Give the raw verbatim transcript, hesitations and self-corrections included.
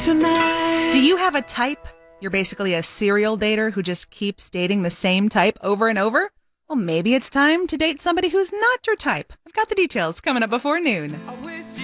tonight. Do you have a type? You're basically a serial dater who just keeps dating the same type over and over? Well, maybe it's time to date somebody who's not your type. I've got the details coming up before noon.